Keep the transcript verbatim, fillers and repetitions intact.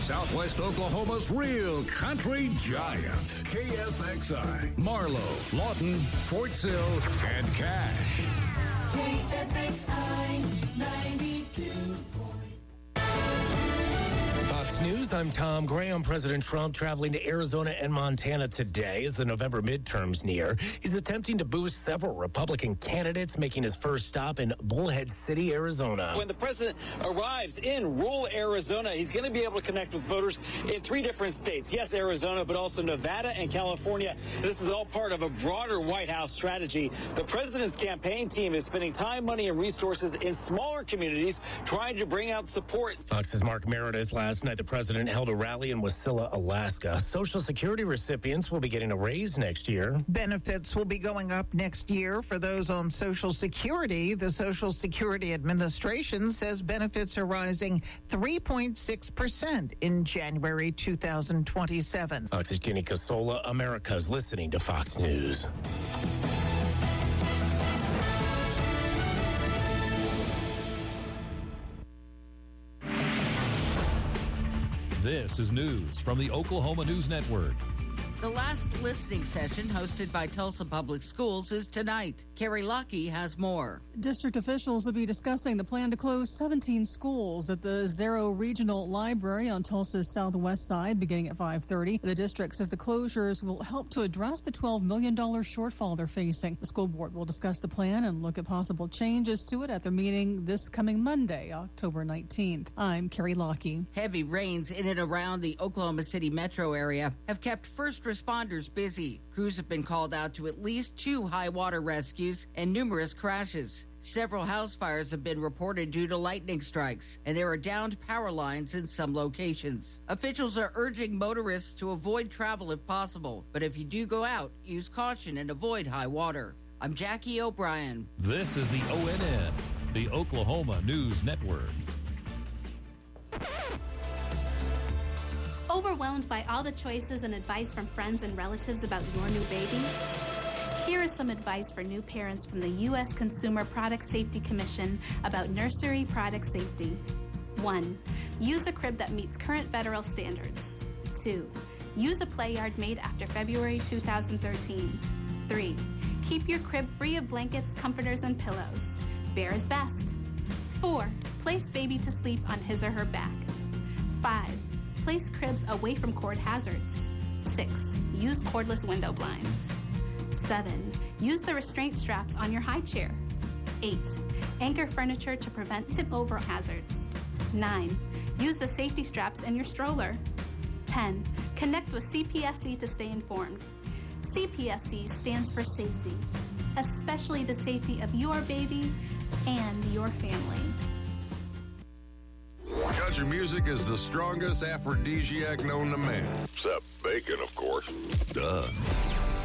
Southwest Oklahoma's real country giant. K F X I, Marlow, Lawton, Fort Sill, and Cache. K F X I ninety-two. Fox News, I'm Tom Graham. President Trump traveling to Arizona and Montana today as the November midterms near. He's attempting to boost several Republican candidates, making his first stop in Bullhead City, Arizona. When the president arrives in rural Arizona, he's going to be able to connect with voters in three different states. Yes, Arizona, but also Nevada and California. This is all part of a broader White House strategy. The president's campaign team is spending time, money, and resources in smaller communities trying to bring out support. Fox's Mark Meredith. Last night, the president held a rally in Wasilla, Alaska. Social Security recipients will be getting a raise next year. Benefits will be going up next year for those on Social Security. The Social Security Administration says benefits are rising three point six percent in January two thousand twenty-seven. Fox's Jenny Casola. America's listening to Fox News. This is news from the Oklahoma News Network. The last listening session hosted by Tulsa Public Schools is tonight. Carrie Lockie has more. District officials will be discussing the plan to close seventeen schools at the Zero Regional Library on Tulsa's southwest side beginning at five thirty. The district says the closures will help to address the twelve million dollars shortfall they're facing. The school board will discuss the plan and look at possible changes to it at their meeting this coming Monday, October nineteenth. I'm Carrie Lockie. Heavy rains in and around the Oklahoma City metro area have kept first responders busy. Crews have been called out to at least two high water rescues and numerous crashes. Several house fires have been reported due to lightning strikes, and there are downed power lines in some locations. Officials are urging motorists to avoid travel if possible, but if you do go out, use caution and avoid high water. I'm Jackie O'Brien. This is the O N N, the Oklahoma News Network. Overwhelmed by all the choices and advice from friends and relatives about your new baby? Here is some advice for new parents from the U S Consumer Product Safety Commission about nursery product safety. One, use a crib that meets current federal standards. Two, use a play yard made after February two thousand thirteen. Three, keep your crib free of blankets, comforters, and pillows. Bare is best. Four, place baby to sleep on his or her back. Five, place cribs away from cord hazards. Six, use cordless window blinds. Seven, use the restraint straps on your high chair. Eight, anchor furniture to prevent tip-over hazards. Nine, use the safety straps in your stroller. Ten, connect with C P S C to stay informed. C P S C stands for safety, especially the safety of your baby and your family. Country music is the strongest aphrodisiac known to man. Except bacon, of course. Duh.